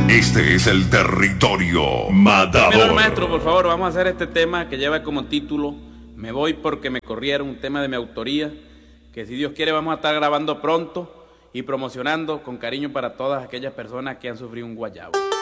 Este es el territorio Matador. matador. Maestro, por favor, vamos a hacer este tema que lleva como título Me voy porque me corrieron, un tema de mi autoría, que si Dios quiere vamos a estar grabando pronto y promocionando con cariño para todas aquellas personas que han sufrido un guayabo.